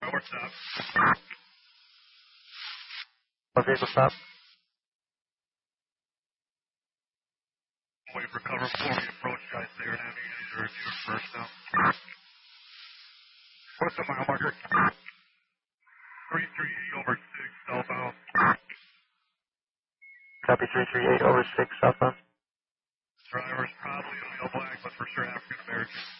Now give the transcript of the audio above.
Over stop. What vehicle stop? Wait for cover before we approach guys there and having user review first now. What's the mile marker? 338 over 6 southbound. Copy 338 over 6 southbound. Driver's probably a male black, but for sure African American.